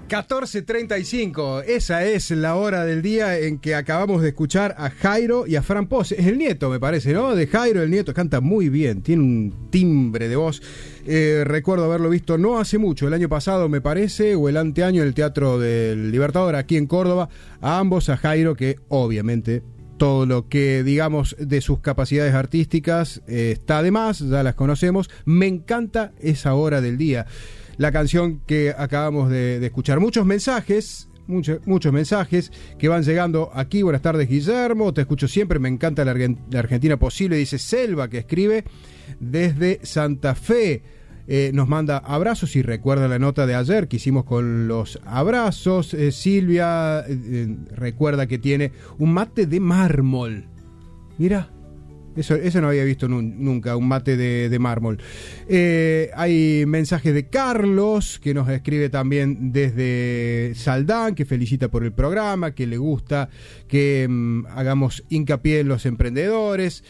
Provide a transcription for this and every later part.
14:35, esa es la hora del día en que acabamos de escuchar a Jairo y a Fran Pos. Es el nieto, me parece, ¿no? De Jairo, el nieto, canta muy bien, tiene un timbre de voz. Recuerdo haberlo visto no hace mucho, el año pasado me parece, o el anteaño en el Teatro del Libertador, aquí en Córdoba. A ambos, a Jairo, que obviamente todo lo que digamos de sus capacidades artísticas está de más, ya las conocemos. Me encanta esa hora del día. La canción que acabamos de escuchar. Muchos mensajes que van llegando aquí. Buenas tardes, Guillermo, te escucho siempre, me encanta la Argentina posible, dice Selva, que escribe desde Santa Fe. Nos manda abrazos y recuerda la nota de ayer que hicimos con los abrazos. Silvia recuerda que tiene un mate de mármol. Mira, eso no había visto nunca, un mate de mármol. Hay mensajes de Carlos, que nos escribe también desde Saldán, que felicita por el programa, que le gusta que hagamos hincapié en los emprendedores.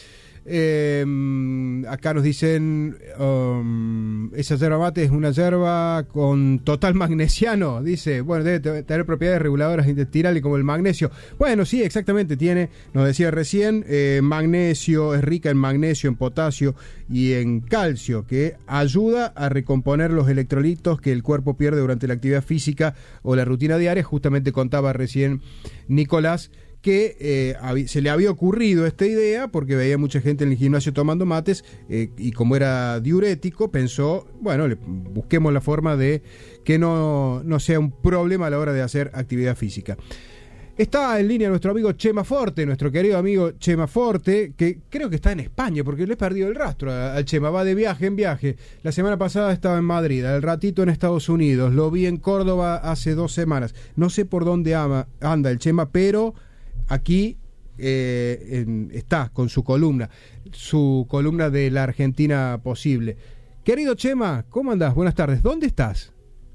Acá nos dicen esa yerba mate es una yerba con total magnesiano, dice, bueno, debe tener propiedades reguladoras intestinales como el magnesio. Bueno, sí, exactamente, tiene, nos decía recién, magnesio, es rica en magnesio, en potasio y en calcio, que ayuda a recomponer los electrolitos que el cuerpo pierde durante la actividad física o la rutina diaria. Justamente contaba recién Nicolás que se le había ocurrido esta idea porque veía mucha gente en el gimnasio tomando mates y como era diurético pensó, bueno, busquemos la forma de que no sea un problema a la hora de hacer actividad física. Está en línea nuestro amigo Chema Forte, nuestro querido amigo Chema Forte, que creo que está en España porque le he perdido el rastro al Chema, va de viaje en viaje. La semana pasada estaba en Madrid, al ratito en Estados Unidos, lo vi en Córdoba hace 2 semanas. No sé por dónde anda el Chema, pero aquí está con su columna de la Argentina posible. Querido Chema, ¿cómo andás? Buenas tardes. ¿Dónde estás?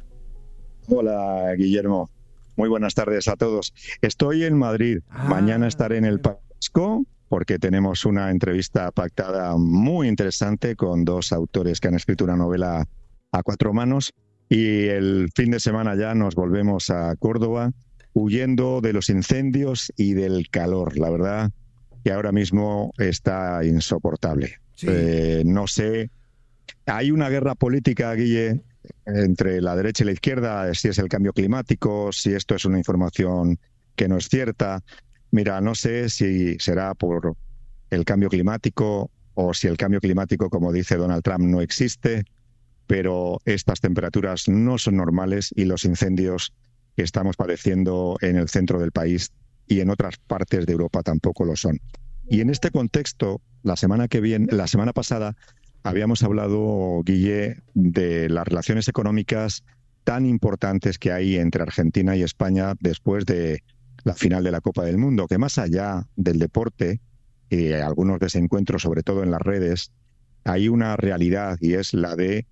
Hola, Guillermo. Muy buenas tardes a todos. Estoy en Madrid. Mañana estaré en el Pasco porque tenemos una entrevista pactada muy interesante con 2 autores que han escrito una novela a 4 manos. Y el fin de semana ya nos volvemos a Córdoba, huyendo de los incendios y del calor. La verdad que ahora mismo está insoportable. Sí. No sé, hay una guerra política, Guille, entre la derecha y la izquierda, si es el cambio climático, si esto es una información que no es cierta. Mira, no sé si será por el cambio climático o si el cambio climático, como dice Donald Trump, no existe, pero estas temperaturas no son normales y los incendios que estamos padeciendo en el centro del país y en otras partes de Europa tampoco lo son. Y en este contexto, la semana pasada, habíamos hablado, Guille, de las relaciones económicas tan importantes que hay entre Argentina y España después de la final de la Copa del Mundo, que más allá del deporte y algunos desencuentros, sobre todo en las redes, hay una realidad y es la de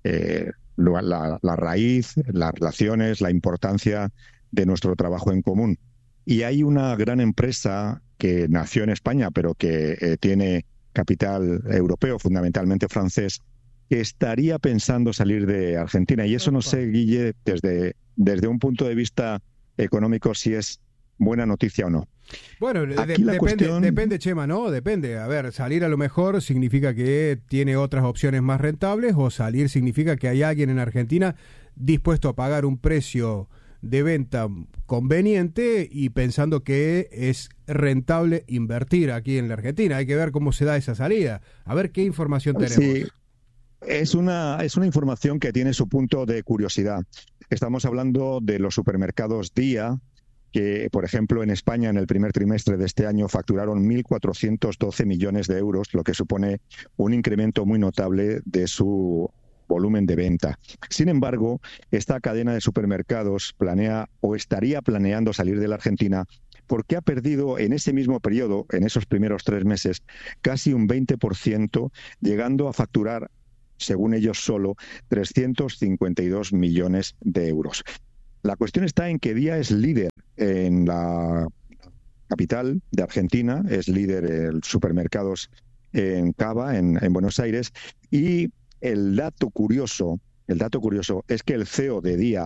la raíz, las relaciones, la importancia de nuestro trabajo en común. Y hay una gran empresa que nació en España, pero que tiene capital europeo, fundamentalmente francés, que estaría pensando salir de Argentina. Y eso no sé, Guille, desde un punto de vista económico, si es buena noticia o no. Bueno, depende, Chema, ¿no? Depende. A ver, salir a lo mejor significa que tiene otras opciones más rentables, o salir significa que hay alguien en Argentina dispuesto a pagar un precio de venta conveniente y pensando que es rentable invertir aquí en la Argentina. Hay que ver cómo se da esa salida. A ver qué información tenemos. Sí, es una información que tiene su punto de curiosidad. Estamos hablando de los supermercados Día, que, por ejemplo, en España en el primer trimestre de este año facturaron 1.412 millones de euros, lo que supone un incremento muy notable de su volumen de venta. Sin embargo, esta cadena de supermercados planea o estaría planeando salir de la Argentina porque ha perdido en ese mismo periodo, en esos primeros 3 meses, casi un 20%, llegando a facturar, según ellos solo, 352 millones de euros. La cuestión está en que Día es líder en la capital de Argentina, es líder en supermercados en Cava, en Buenos Aires, y el dato curioso es que el CEO de Día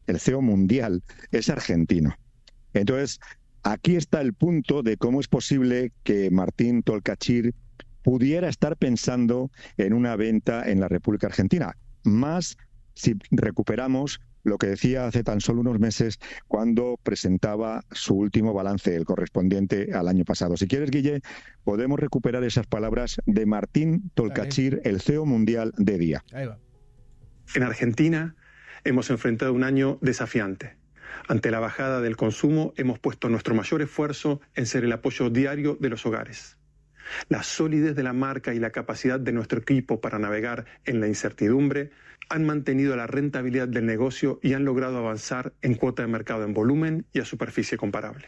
el CEO mundial, es argentino. Entonces, aquí está el punto de cómo es posible que Martín Tolcachir pudiera estar pensando en una venta en la República Argentina, más si recuperamos lo que decía hace tan solo unos meses cuando presentaba su último balance, el correspondiente al año pasado. Si quieres, Guille, podemos recuperar esas palabras de Martín Tolcachir, el CEO mundial de Día. Ahí va. En Argentina hemos enfrentado un año desafiante. Ante la bajada del consumo, hemos puesto nuestro mayor esfuerzo en ser el apoyo diario de los hogares. La solidez de la marca y la capacidad de nuestro equipo para navegar en la incertidumbre han mantenido la rentabilidad del negocio y han logrado avanzar en cuota de mercado en volumen y a superficie comparable.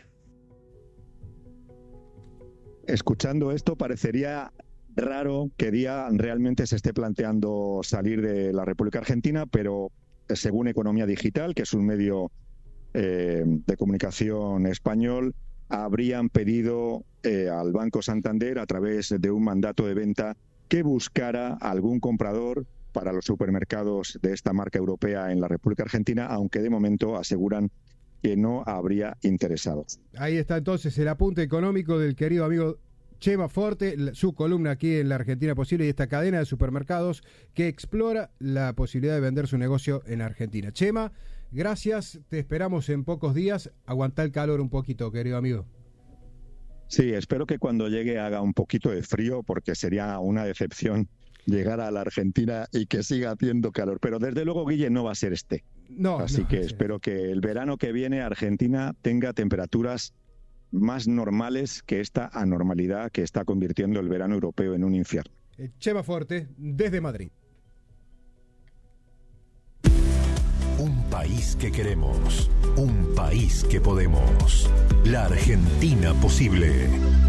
Escuchando esto, parecería raro que Día realmente se esté planteando salir de la República Argentina, pero según Economía Digital, que es un medio de comunicación español, habrían pedido al Banco Santander, a través de un mandato de venta, que buscara algún comprador para los supermercados de esta marca europea en la República Argentina, aunque de momento aseguran que no habría interesados. Ahí está entonces el apunte económico del querido amigo Chema Forte, su columna aquí en La Argentina Posible y esta cadena de supermercados que explora la posibilidad de vender su negocio en Argentina. Chema, gracias, te esperamos en pocos días. Aguantá el calor un poquito, querido amigo. Sí, espero que cuando llegue haga un poquito de frío, porque sería una decepción llegar a la Argentina y que siga haciendo calor. Pero desde luego, Guille, no va a ser este. Así que espero que el verano que viene Argentina tenga temperaturas más normales que esta anormalidad que está convirtiendo el verano europeo en un infierno. Chema Forte, desde Madrid. Un país que queremos, un país que podemos. La Argentina Posible.